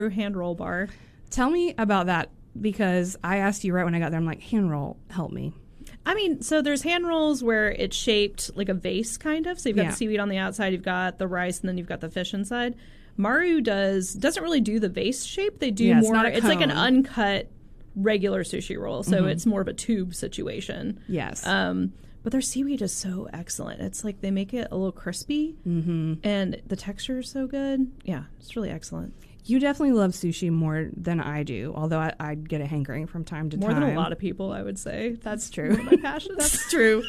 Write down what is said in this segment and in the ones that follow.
hand roll bar. Tell me about that, because I asked you right when I got there. I'm like, hand roll, help me. I mean, so there's hand rolls where it's shaped like a vase, kind of. So you've got the seaweed on the outside, you've got the rice, and then you've got the fish inside. Maru doesn't really do the vase shape. They do more. It's like an uncut regular sushi roll, so it's more of a tube situation. Yes. But their seaweed is so excellent. It's like they make it a little crispy, and the texture is so good. Yeah, it's really excellent. You definitely love sushi more than I do, although I get a hankering from time to time. More than a lot of people, I would say. That's true. One of my passions. That's true.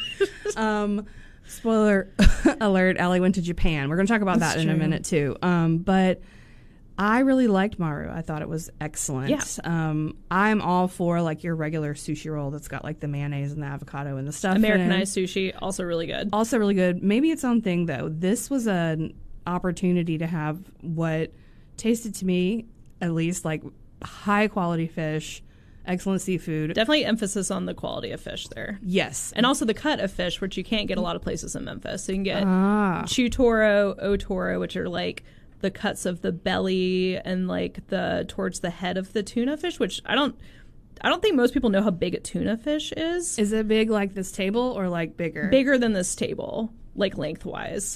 Spoiler alert, Ellie went to Japan. We're going to talk about that in a minute, too. But I really liked Maru. I thought it was excellent. Yeah. I'm all for like your regular sushi roll that's got like the mayonnaise and the avocado and the stuff. Americanized sushi, also really good. Also really good. Maybe its own thing, though. This was an opportunity to have what tasted to me, at least, like high quality fish, excellent seafood. Definitely emphasis on the quality of fish there. Yes. And also the cut of fish, which you can't get a lot of places in Memphis. So you can get chutoro, otoro, which are like the cuts of the belly and like towards the head of the tuna fish, which I don't think most people know how big a tuna fish is. Is it big like this table or like bigger? Bigger than this table, like lengthwise.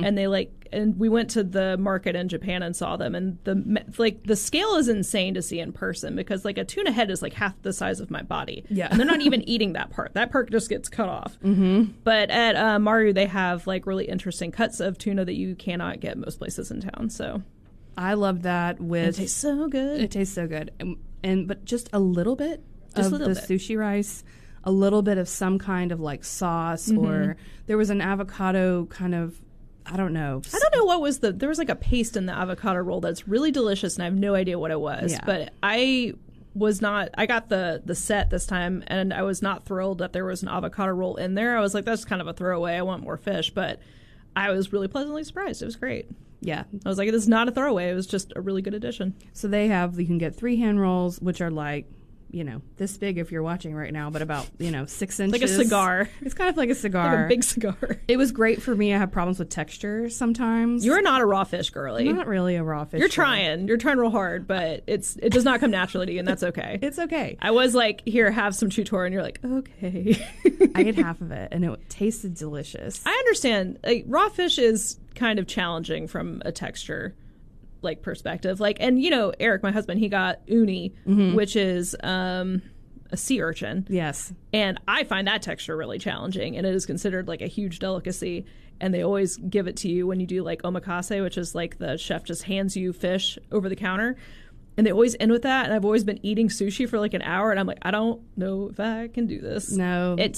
And we went to the market in Japan and saw them, and the scale is insane to see in person, because like a tuna head is like half the size of my body. Yeah. And they're not even eating that part. That part just gets cut off. But at Maru, they have like really interesting cuts of tuna that you cannot get most places in town. So I love that. It tastes so good. It tastes so good. But just a little bit of the sushi rice, a little bit of some kind of like sauce, or there was an avocado kind of, I don't know what was there was like a paste in the avocado roll that's really delicious, and I have no idea what it was. Yeah. But I got the set this time, and I was not thrilled that there was an avocado roll in there. I was like, that's kind of a throwaway. I want more fish. But I was really pleasantly surprised. It was great. Yeah. I was like, this is not a throwaway. It was just a really good addition. So you can get 3 hand rolls, which are like, this big if you're watching right now, but about, 6 inches. Like a cigar. It's kind of like a cigar. Like a big cigar. It was great for me. I have problems with texture sometimes. You're not a raw fish girly. I'm not really a raw fish You're trying. You're trying real hard, but it does not come naturally to you, and that's okay. It's okay. I was like, here, have some chutoro, and you're like, okay. I ate half of it, and it tasted delicious. I understand. Like, raw fish is kind of challenging from a texture perspective. And Eric, my husband, he got uni, which is a sea urchin. Yes. And I find that texture really challenging, and it is considered like a huge delicacy. And they always give it to you when you do like omakase, which is like the chef just hands you fish over the counter. And they always end with that. And I've always been eating sushi for like an hour, and I'm like, I don't know if I can do this. No. It's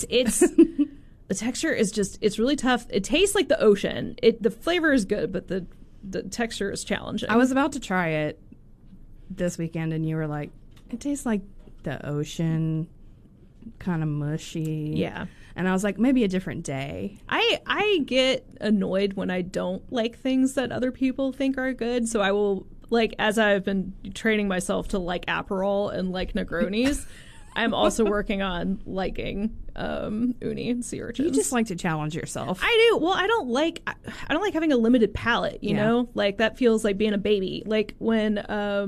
the texture is just, it's really tough. It tastes like the ocean. The flavor is good, but the texture is challenging. I was about to try it this weekend, and you were like, it tastes like the ocean, kind of mushy. Yeah. And I was like, maybe a different day. I get annoyed when I don't like things that other people think are good. So I will, as I've been training myself to like Aperol and like Negronis, I'm also working on liking uni and sea urchins. You just like to challenge yourself. I do. Well, I don't like having a limited palate, you know? Like, that feels like being a baby. Like, when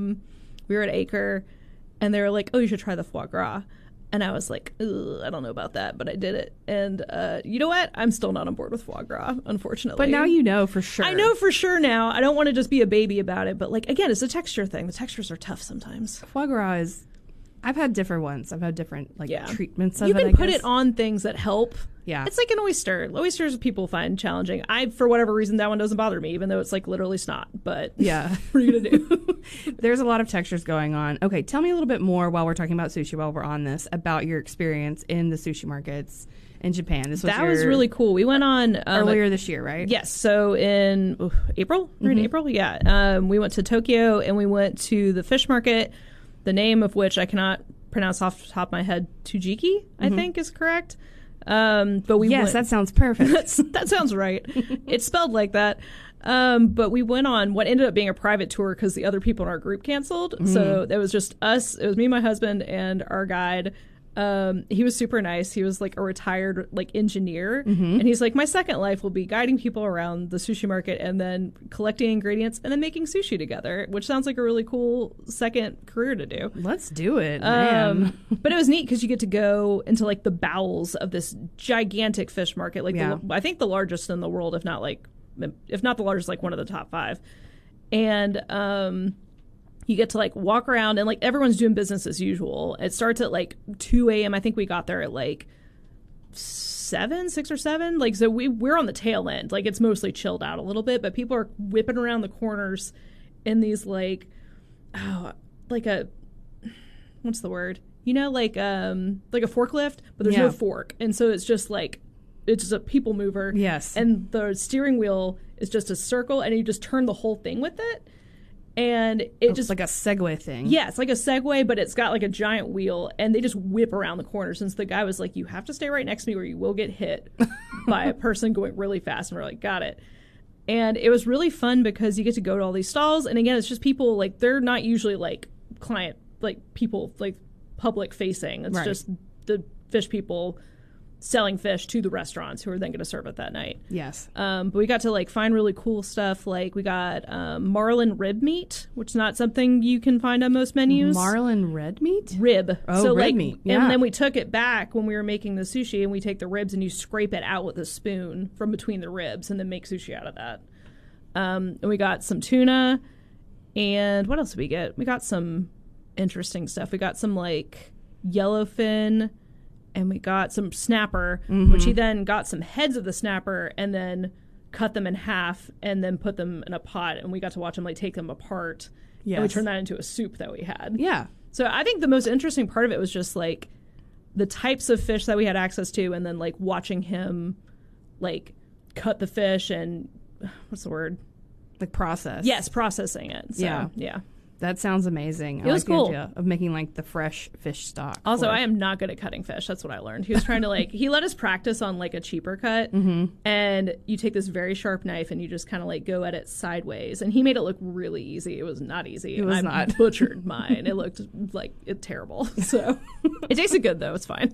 we were at Acre, and they were like, oh, you should try the foie gras. And I was like, I don't know about that, but I did it. And you know what? I'm still not on board with foie gras, unfortunately. But now you know for sure. I know for sure now. I don't want to just be a baby about it. But, again, it's a texture thing. The textures are tough sometimes. Foie gras is... I've had different ones. I've had different treatments of it. You can put it on things that help. Yeah. It's like an oyster. Oysters people find challenging. For whatever reason, that one doesn't bother me, even though it's like literally snot. But yeah, what are you gonna do? There's a lot of textures going on. Okay, tell me a little bit more while we're talking about sushi, while we're on this, about your experience in the sushi markets in Japan. Was really cool. We went on earlier this year, right? Yes. So in April, we're in April. Yeah. We went to Tokyo, and we went to the fish market, the name of which I cannot pronounce off the top of my head. Tujiki, I think, is correct. But that sounds perfect. That sounds right. It's spelled like that. But we went on what ended up being a private tour because the other people in our group canceled. So it was just us. It was me, my husband, and our guide. He was super nice. He was like a retired like engineer, and he's like, my second life will be guiding people around the sushi market and then collecting ingredients and then making sushi together, which sounds like a really cool second career to do. Let's do it, man. But it was neat because you get to go into like the bowels of this gigantic fish market, like I think the largest in the world, if not the largest, like one of the top 5, and you get to like walk around and like everyone's doing business as usual. It starts at like 2 a.m. I think we got there at like 6 or 7. Like, so we're on the tail end. Like, it's mostly chilled out a little bit, but people are whipping around the corners in these like, what's the word? You know, like a forklift, but there's no fork. And so it's just a people mover. Yes. And the steering wheel is just a circle and you just turn the whole thing with it. And it's just like a Segway thing. Yeah, it's like a Segway, but it's got like a giant wheel, and they just whip around the corners. And so the guy was like, you have to stay right next to me or you will get hit by a person going really fast. And we're like, got it. And it was really fun because you get to go to all these stalls. And again, it's just people, like, they're not usually like client, like people, like public facing. It's just the fish people selling fish to the restaurants who are then going to serve it that night. Yes. But we got to like find really cool stuff. Like we got marlin rib meat, which is not something you can find on most menus. Marlin red meat? Rib. Oh, so rib meat. Yeah. And then we took it back when we were making the sushi, and we take the ribs and you scrape it out with a spoon from between the ribs and then make sushi out of that. And we got some tuna. And what else did we get? We got some interesting stuff. We got some like yellowfin. And we got some snapper, which he then got some heads of the snapper and then cut them in half and then put them in a pot. And we got to watch him like take them apart. Yes. And we turned that into a soup that we had. Yeah. So I think the most interesting part of it was just like the types of fish that we had access to, and then like watching him like cut the fish and what's the word? Like process. Yes, processing it. So, yeah. That sounds amazing. It was cool. The idea of making like the fresh fish stock. Also, I am not good at cutting fish. That's what I learned. He was trying to like, he let us practice on like a cheaper cut. And you take this very sharp knife and you just kind of like go at it sideways. And he made it look really easy. It was not easy. I butchered mine. It looked like terrible. So it tasted good though. It's fine.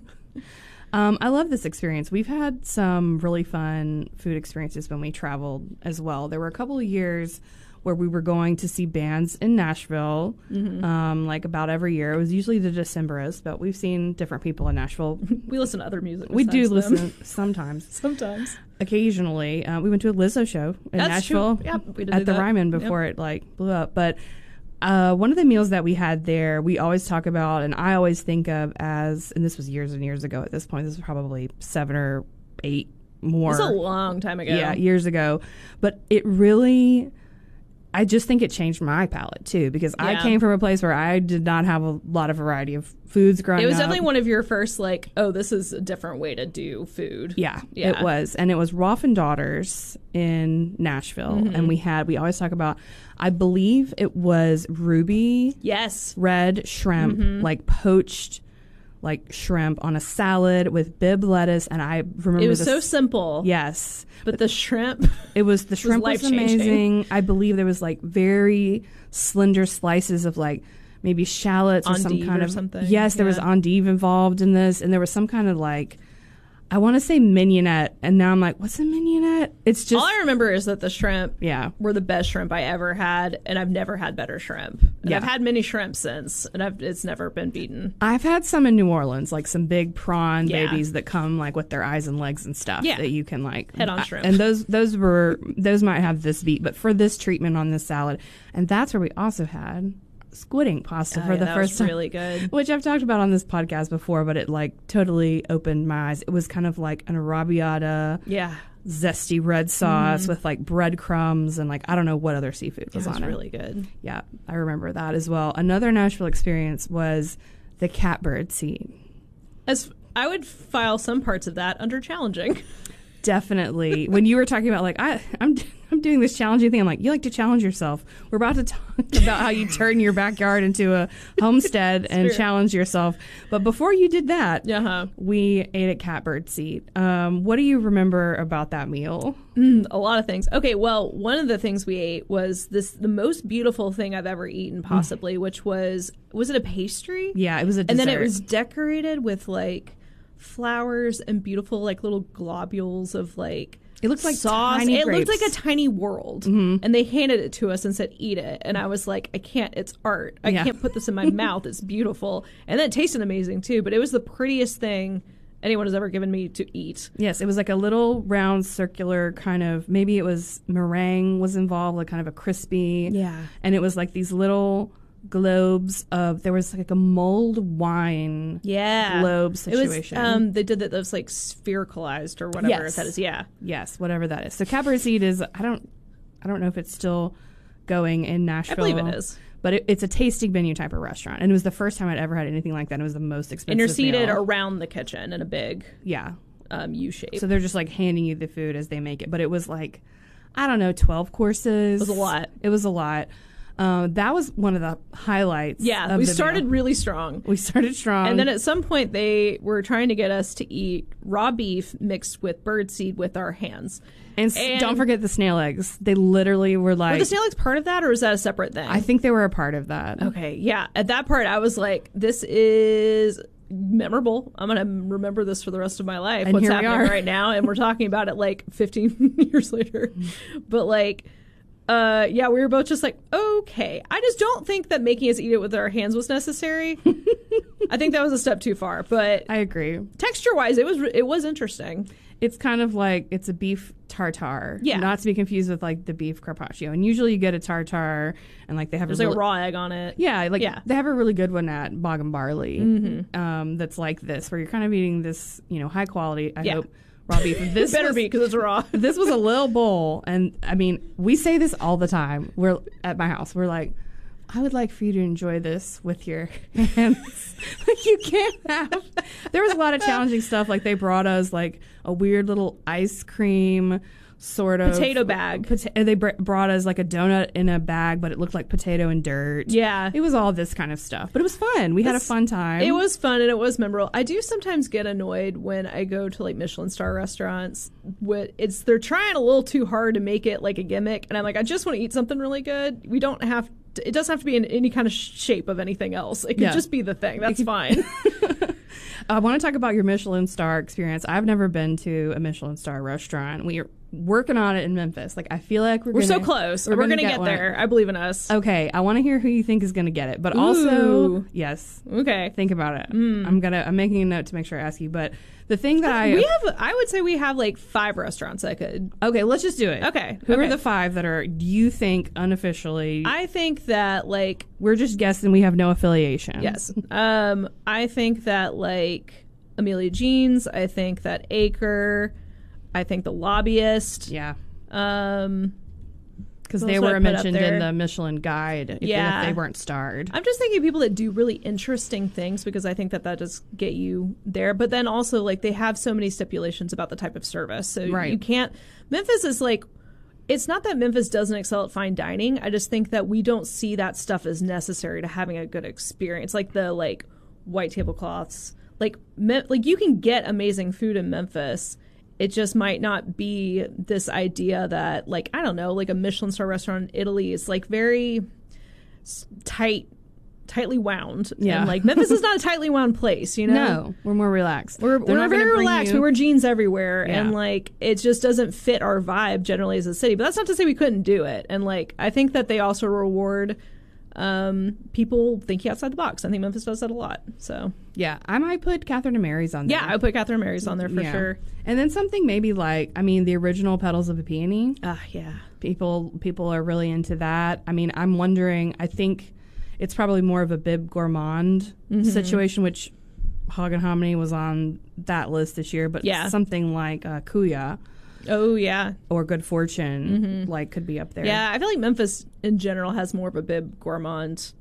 I love this experience. We've had some really fun food experiences when we traveled as well. There were a couple of years where we were going to see bands in Nashville, like about every year. It was usually the Decemberists, but we've seen different people in Nashville. We listen to other music. We do listen sometimes. Sometimes. Occasionally. We went to a Lizzo show in Nashville we did at the Ryman before it like blew up. But one of the meals that we had there, we always talk about, and I always think of as, and this was years and years ago at this point, this was probably 7 or 8 more. It's a long time ago. Yeah, years ago. But it really, I just think it changed my palate too, because I came from a place where I did not have a lot of variety of foods growing up. It was definitely one of your first like, oh, this is a different way to do food. Yeah, it was. And it was Rolf and Daughters in Nashville. And we always talk about, I believe it was ruby red shrimp, like poached like shrimp on a salad with Bibb lettuce, and I remember it was so simple. Yes, but the shrimp. It was the shrimp was amazing. I believe there was like very slender slices of like maybe shallots or some kind of something. Yes, there was endive involved in this, and there was some kind of like, I want to say mignonette, and now I'm like, what's a mignonette? It's just all I remember is that the shrimp were the best shrimp I ever had, and I've never had better shrimp. And I've had many shrimp since, and it's never been beaten. I've had some in New Orleans, like some big prawn babies that come like with their eyes and legs and stuff that you can like head on shrimp. And those might have this beat, but for this treatment on this salad, and that's where we also had squid ink pasta for the first time. Really good. Which I've talked about on this podcast before, but it like totally opened my eyes. It was kind of like an arrabbiata, zesty red sauce with like breadcrumbs and like I don't know what other seafood was on it. It was really good. Yeah, I remember that as well. Another Nashville experience was the catbird scene. As I would file some parts of that under challenging. definitely. When you were talking about like I'm doing this challenging thing, I'm like, you like to challenge yourself. We're about to talk about how you turn your backyard into a homestead and challenge yourself. But before you did that, we ate at Catbird Seat. What do you remember about that meal? A lot of things. Okay, well, one of the things we ate was the most beautiful thing I've ever eaten, possibly, which was it a pastry? Yeah, it was a dessert. And then it was decorated with like flowers and beautiful like little globules of like it looked like sauce. Tiny it grapes. looked like a tiny world. And they handed it to us and said, eat it. And I was like, I can't. It's art. I can't put this in my mouth. It's beautiful. And then it tasted amazing too. But it was the prettiest thing anyone has ever given me to eat. Yes, it was like a little round circular kind of, maybe it was meringue was involved, like kind of a crispy. Yeah. And it was like these little globes of, there was like a mulled wine globe situation. It was, they did that was like sphericalized or whatever that is. Yeah. Yes, whatever that is. So Catbird Seat is, I don't know if it's still going in Nashville. I believe it is. But it's a tasting menu type of restaurant. And it was the first time I'd ever had anything like that. It was the most expensive And you're seated meal. around the kitchen in a big U shape. So they're just like handing you the food as they make it. But it was like, I don't know, 12 courses. It was a lot. It was a lot. That was one of the highlights. Yeah, we started really strong. We started strong. And then at some point they were trying to get us to eat raw beef mixed with birdseed with our hands. And don't forget the snail eggs. They literally were like... Were the snail eggs part of that, or is that a separate thing? I think they were a part of that. Okay, yeah. At that part, I was like, this is memorable. I'm going to remember this for the rest of my life. And what's here we happening are. right now. And we're talking about it like 15 years later. But like... we were both just like, okay. I just don't think that making us eat it with our hands was necessary. I think that was a step too far, but I agree. Texture-wise, it was interesting. It's kind of like, it's a beef tartare. Yeah. Not to be confused with like the beef carpaccio. And usually you get a tartare and like they have There's like a raw egg on it. Yeah, they have a really good one at Bog and Barley. That's like this, where you're kind of eating this, high quality, I hope, raw beef. This better be, because it's raw. This was a little bowl, and I mean, we say this all the time. We're at my house. We're like, I would like for you to enjoy this with your hands. Like, you can't have. There was a lot of challenging stuff. Like, they brought us like a weird little ice cream sort of potato bag. They brought us like a donut in a bag, but it looked like potato and dirt. Yeah, it was all this kind of stuff, but it was fun. We had a fun time. It was fun and it was memorable. I do sometimes get annoyed when I go to like Michelin star restaurants. They're trying a little too hard to make it like a gimmick, and I'm like, I just want to eat something really good. We don't have. It doesn't have to be in any kind of shape of anything else. It could just be the thing. That's fine. I want to talk about your Michelin star experience. I've never been to a Michelin star restaurant. We're working on it in Memphis. Like, I feel like we're so close. We're gonna get there. I believe in us. Okay, I want to hear who you think is gonna get it, but also, yes, okay, think about it. I'm making a note to make sure I ask you. But the thing that I would say we have like 5 restaurants that could. Okay, let's just do it. Okay, who are the 5 that are? Do you think unofficially? I think that like we're just guessing. We have no affiliation. Yes. I think that like Amelia Jean's. I think that Acre. I think the Lobbyist. Yeah. Because they were mentioned in the Michelin Guide, even if they weren't starred. I'm just thinking people that do really interesting things, because I think that does get you there. But then also, like, they have so many stipulations about the type of service. So you can't... Memphis is like... It's not that Memphis doesn't excel at fine dining. I just think that we don't see that stuff as necessary to having a good experience. Like the, like, white tablecloths. Like you can get amazing food in Memphis. It just might not be this idea that, like, I don't know, like a Michelin star restaurant in Italy is like very tightly wound. Yeah. And like Memphis is not a tightly wound place, No, we're more relaxed. We're very relaxed. We wear jeans everywhere. Yeah. And like, it just doesn't fit our vibe generally as a city. But that's not to say we couldn't do it. And like, I think that they also reward people thinking outside the box. I think Memphis does that a lot. So yeah, I might put Catherine and Mary's on there. Yeah, I would put Catherine and Mary's on there for sure. And then something maybe like, I mean, the original Petals of a Peony. Yeah. People are really into that. I mean, I'm wondering, I think it's probably more of a Bib Gourmand situation, which Hog and Hominy was on that list this year, but something like Kuya. Oh, yeah. Or Good Fortune, like, could be up there. Yeah, I feel like Memphis in general has more of a Bib Gourmand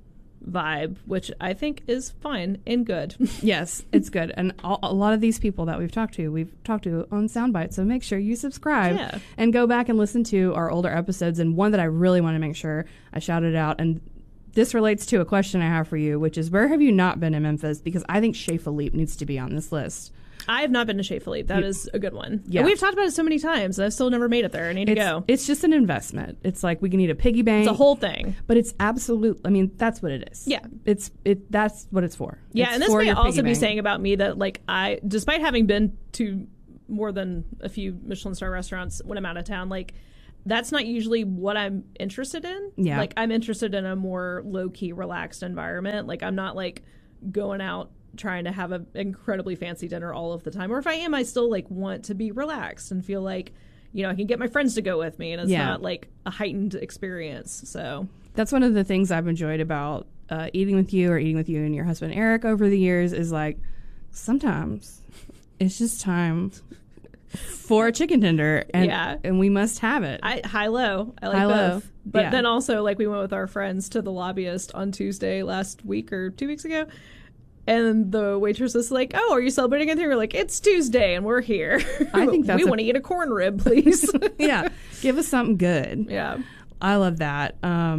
vibe, which I think is fine and good. Yes, it's good. And a lot of these people that we've talked to on Soundbite. So make sure you subscribe and go back and listen to our older episodes. And one that I really want to make sure I shouted out, and this relates to a question I have for you, which is, where have you not been in Memphis? Because I think Chez Philippe needs to be on this list. I have not been to Chez Philippe. That is a good one. Yeah. And we've talked about it so many times, and I've still never made it there. I need to go. It's just an investment. It's like we can need a piggy bank. It's a whole thing. But it's absolute. I mean, that's what it is. Yeah. That's what it's for. Yeah, it's and this may also be saying about me that, like, I, despite having been to more than a few Michelin star restaurants when I'm out of town, like, that's not usually what I'm interested in. Yeah. Like, I'm interested in a more low-key, relaxed environment. Like, I'm not, like, going out trying to have an incredibly fancy dinner all of the time. Or if I am, I still, like, want to be relaxed and feel like, you know, I can get my friends to go with me, and it's not, like, a heightened experience. So that's one of the things I've enjoyed about eating with you and your husband Eric over the years, is, like, sometimes it's just time for a chicken tender, and we must have it. High-low. I like both. But then also, like, we went with our friends to the Lobbyist on Tuesday last week or 2 weeks ago, and the waitress was like, "Oh, are you celebrating anything?" We're like, "It's Tuesday, and we're here. I think we want to eat a corn rib, please." Yeah, give us something good. Yeah, I love that.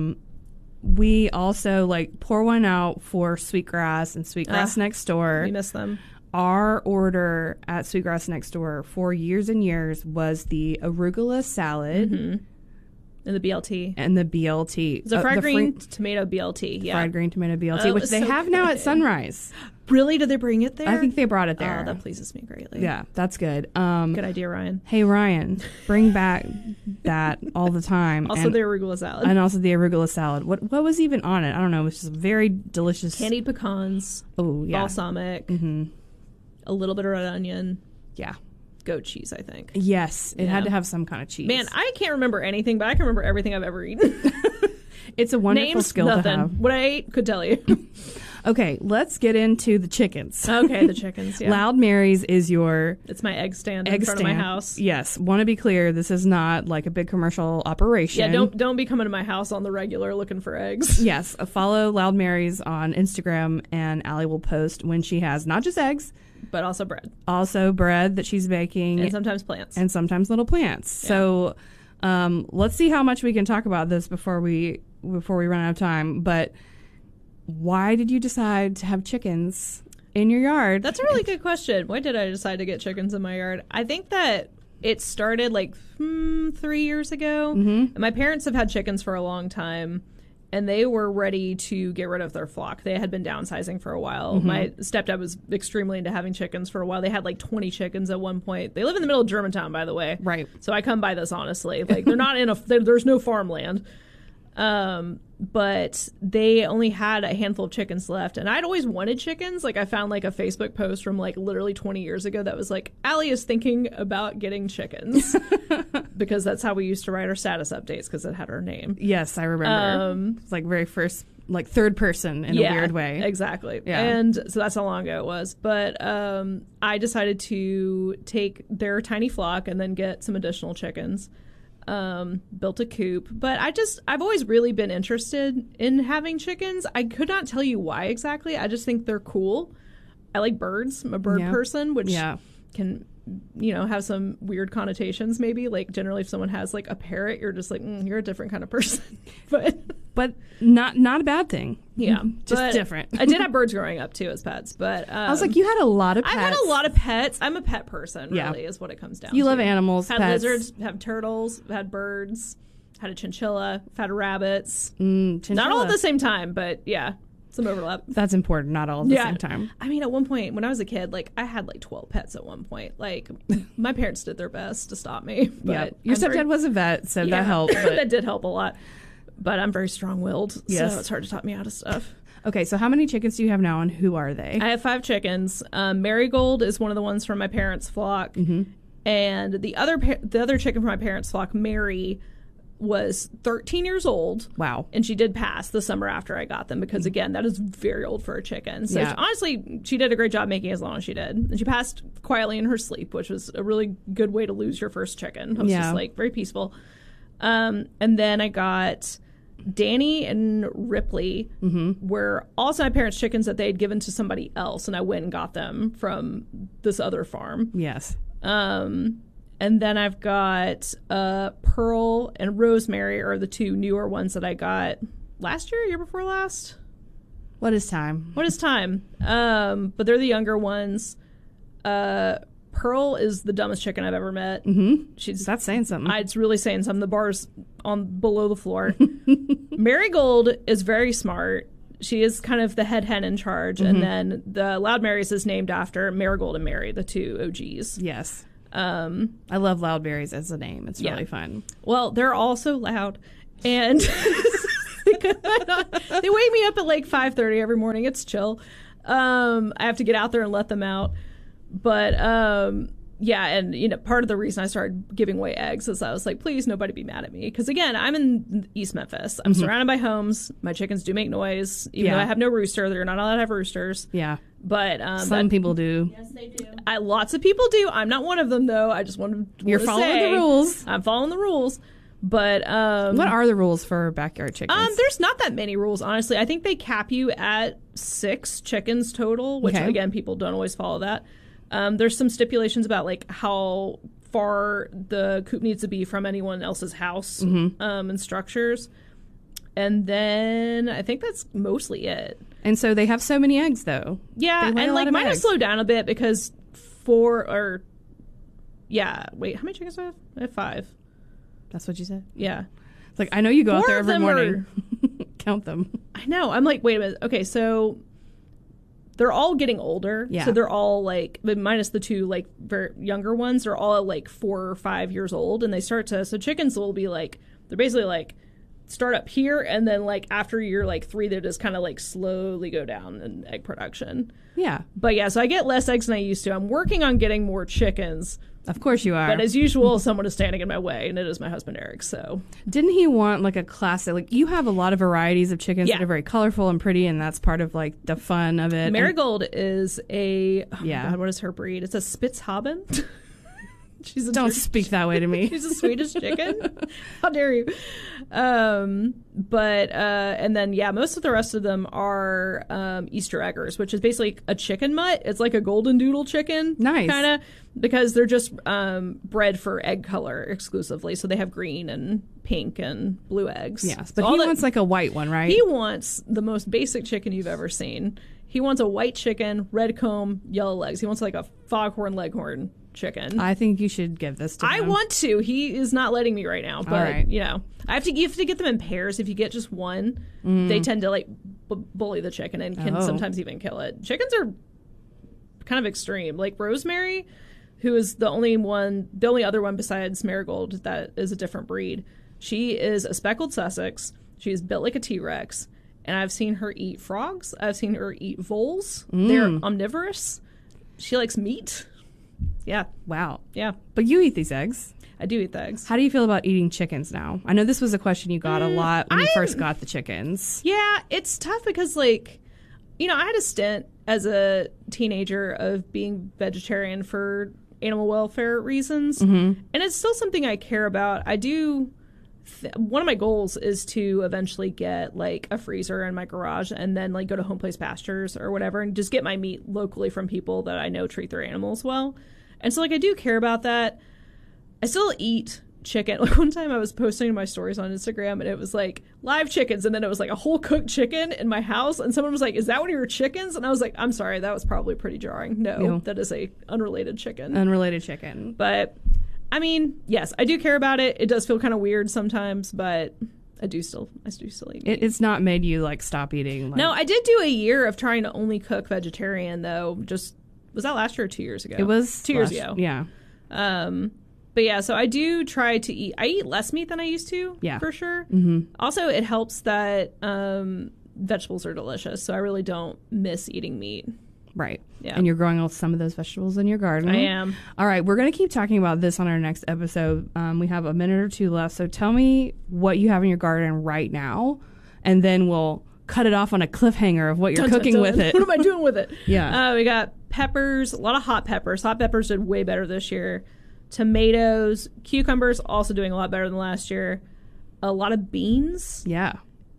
We also, like, pour one out for Sweetgrass and Sweetgrass Next Door. We miss them. Our order at Sweetgrass Next Door for years and years was the arugula salad. Mm-hmm. And the BLT. It's a fried green tomato BLT. Yeah. Fried green tomato BLT, which they have now at Sunrise. Really? Did they bring it there? I think they brought it there. Oh, that pleases me greatly. Yeah, that's good. Good idea, Ryan. Hey, Ryan, bring back that all the time. Also the arugula salad. And also the arugula salad. What was even on it? I don't know. It was just very delicious. Candied pecans. Oh, yeah. Balsamic. Mm-hmm. A little bit of red onion. Yeah. Goat cheese, I think. Yes, it had to have some kind of cheese. Man, I can't remember anything, but I can remember everything I've ever eaten. It's a wonderful skill to have. What I ate, could tell you. Okay, let's get into the chickens. Okay, the chickens, yeah. Loud Mary's is your... It's my egg stand in front of my house. Yes. Want to be clear, this is not like a big commercial operation. Yeah, don't be coming to my house on the regular looking for eggs. Yes, follow Loud Mary's on Instagram, and Allie will post when she has not just eggs, but also bread. Also bread that she's baking. And sometimes plants. And sometimes little plants. Yeah. So let's see how much we can talk about this before we run out of time. But why did you decide to have chickens in your yard? That's a really good question. Why did I decide to get chickens in my yard? I think that it started like 3 years ago. Mm-hmm. And my parents have had chickens for a long time. And they were ready to get rid of their flock. They had been downsizing for a while. Mm-hmm. My stepdad was extremely into having chickens for a while. They had like 20 chickens at one point. They live in the middle of Germantown, by the way. Right. So I come by this honestly. Like, they're not there's no farmland. But they only had a handful of chickens left. And I'd always wanted chickens. Like, I found like a Facebook post from like literally 20 years ago that was like, Allie is thinking about getting chickens. Because that's how we used to write our status updates, because it had her name. Yes, I remember. It's like very first, like third person in a weird way. Exactly. Yeah. And so that's how long ago it was. But I decided to take their tiny flock and then get some additional chickens. Built a coop, but I've always really been interested in having chickens. I could not tell you why exactly. I just think they're cool. I like birds. I'm a bird person, which can, have some weird connotations maybe. Like, generally if someone has like a parrot, you're just like, you're a different kind of person. but not a bad thing. Yeah. Just different. I did have birds growing up too as pets, but I was like, you had a lot of pets. I had a lot of pets. I'm a pet person, really, is what it comes down to. You love animals, had pets. Lizards, had turtles, had birds, had a chinchilla, had rabbits. Chinchilla. Not all at the same time, but yeah. Some overlap. That's important. Not all at the same time. I mean, at one point when I was a kid, like, I had like 12 pets at one point. Like, my parents did their best to stop me. But your stepdad was a vet, so that helped. But that did help a lot. But I'm very strong-willed, so it's hard to talk me out of stuff. Okay, so how many chickens do you have now, and who are they? I have 5 chickens. Marigold is one of the ones from my parents' flock, and the other chicken from my parents' flock, Mary, was 13 years old. Wow. And she did pass the summer after I got them because, again, that is very old for a chicken. So honestly, she did a great job making it as long as she did. And she passed quietly in her sleep, which was a really good way to lose your first chicken. It was just like very peaceful. And then I got Danny and Ripley were also my parents' chickens that they had given to somebody else, and I went and got them from this other farm. Yes. And then I've got Pearl and Rosemary are the two newer ones that I got last year before last. What is time? But they're the younger ones. Pearl is the dumbest chicken I've ever met. That's saying something. It's really saying something. The bar's on below the floor. Marigold is very smart. She is kind of the head hen in charge. And then the Loud Marys is named after Marigold and Mary, the two OGs. Yes. I love Loudberries as a name. It's really fun. Well, they're all so loud. And they wake me up at like 5:30 every morning. It's chill. I have to get out there and let them out. But yeah, and part of the reason I started giving away eggs is I was like, please, nobody be mad at me. Because again, I'm in East Memphis. I'm surrounded by homes. My chickens do make noise. Even though I have no rooster, they're not allowed to have roosters. Yeah. But some people do. Yes, they do. Lots of people do. I'm not one of them, though. I just want to You're following the rules. I'm following the rules. But what are the rules for backyard chickens? There's not that many rules, honestly. I think they cap you at 6 chickens total, which again, people don't always follow that. There's some stipulations about like how far the coop needs to be from anyone else's house and structures. And then I think that's mostly it. And so they have so many eggs, though. Yeah, and like mine have slowed down a bit because how many chickens do I have? I have 5. That's what you said? Yeah. It's like, I know you go out there every morning. Count them. I know. I'm like, wait a minute. Okay, so they're all getting older. Yeah. So they're all like, minus the 2 like very younger ones, they're all like 4 or 5 years old. And they so chickens will be like, they're basically like, start up here, and then like after year like 3 they just kind of like slowly go down in egg production. Yeah. But yeah, so I get less eggs than I used to. I'm working on getting more chickens. Of course you are. But as usual, someone is standing in my way, and it is my husband Eric. So didn't he want like a classic, like you have a lot of varieties of chickens that are very colorful and pretty, and that's part of like the fun of it. Marigold is a God, what is her breed? It's a Spitzhauben. Don't speak that way to me. She's a Swedish chicken. How dare you? And then most of the rest of them are Easter eggers, which is basically a chicken mutt. It's like a golden doodle chicken, nice, kind of, because they're just bred for egg color exclusively. So they have green and pink and blue eggs. Yes, but he wants like a white one, right? He wants the most basic chicken you've ever seen. He wants a white chicken, red comb, yellow legs. He wants like a foghorn leghorn chicken. I think you should give this to him. I want to. He is not letting me right now, but you have to get them in pairs. If you get just one, they tend to like bully the chicken and can sometimes even kill it. Chickens are kind of extreme. Like Rosemary, who is the only other one besides Marigold that is a different breed. She is a speckled Sussex. She's built like a T-Rex, and I've seen her eat frogs. I've seen her eat voles. They're omnivorous. She likes meat. Yeah. Wow. Yeah. But you eat these eggs. I do eat the eggs. How do you feel about eating chickens now? I know this was a question you got a lot when you first got the chickens. Yeah, it's tough because, like, I had a stint as a teenager of being vegetarian for animal welfare reasons. And it's still something I care about. I do... one of my goals is to eventually get like a freezer in my garage and then like go to Home Place Pastures or whatever and just get my meat locally from people that I know treat their animals well. And so like I do care about that. I still eat chicken. Like one time I was posting my stories on Instagram and it was like live chickens, and then it was like a whole cooked chicken in my house, and someone was like, is that one of your chickens? And I was like, I'm sorry, that was probably pretty jarring. No, that is a unrelated chicken. But I mean, yes, I do care about it. It does feel kind of weird sometimes, but I do still eat meat. It's not made you like stop eating. No, I did do a year of trying to only cook vegetarian though. Was that last year or 2 years ago? It was 2 years ago. Yeah. But yeah, so I do try to eat. I eat less meat than I used to. Yeah, for sure. Also, it helps that vegetables are delicious, so I really don't miss eating meat. Right. Yeah. And you're growing some of those vegetables in your garden. I am. All right. We're going to keep talking about this on our next episode. We have a minute or 2 left. So tell me what you have in your garden right now, and then we'll cut it off on a cliffhanger of what you're cooking with it. What am I doing with it? Yeah. We got peppers, a lot of hot peppers. Hot peppers did way better this year. Tomatoes, cucumbers also doing a lot better than last year. A lot of beans. Yeah.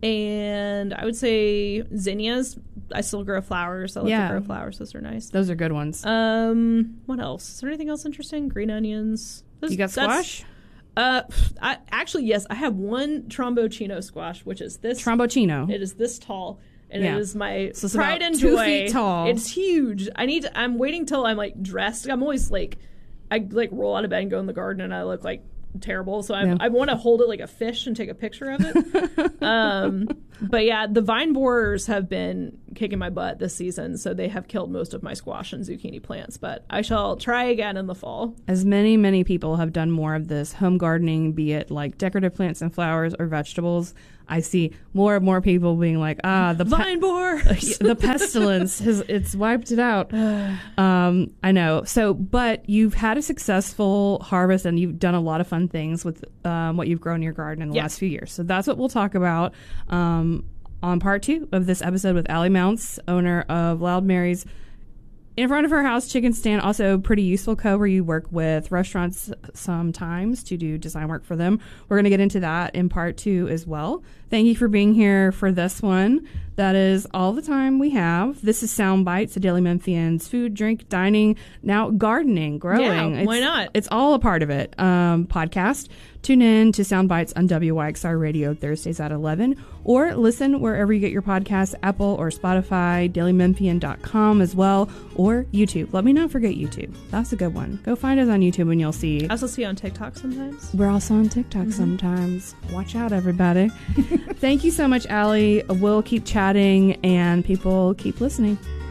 And I would say zinnias. I still grow flowers. I like to grow flowers. Those are nice. Those are good ones. What else? Is there anything else interesting? Green onions. You got squash? Yes. I have one Trombochino squash, which is this. Trombochino. It is this tall. And it is my it's pride and 2 joy. feet tall. It's huge. I'm waiting till I'm like dressed. I'm always like, I like roll out of bed and go in the garden and I look like terrible. So I want to hold it like a fish and take a picture of it. But yeah, the vine borers have been kicking my butt this season. So they have killed most of my squash and zucchini plants. But I shall try again in the fall. As many people have done more of this home gardening, be it like decorative plants and flowers or vegetables, I see more and more people being like, the vine borer, the pestilence it's wiped it out. I know. So, but you've had a successful harvest and you've done a lot of fun things with what you've grown in your garden in the last few years. So that's what we'll talk about on part 2 of this episode with Allie Mounts, owner of Loud Mary's in front of her house chicken stand. Also pretty useful co where you work with restaurants sometimes to do design work for them. We're going to get into that in part 2 as well. Thank you for being here for this one. That is all the time we have. This is Sound Bites, the Daily Memphian's food, drink, dining, now gardening, growing. Yeah, why not? It's all a part of it. Podcast. Tune in to Sound Bites on WYXR Radio Thursdays at 11, or listen wherever you get your podcasts, Apple or Spotify, dailymemphian.com as well, or YouTube. Let me not forget YouTube. That's a good one. Go find us on YouTube and you'll see. I also see on TikTok sometimes. We're also on TikTok sometimes. Watch out, everybody. Thank you so much, Allie. We'll keep chatting and people keep listening.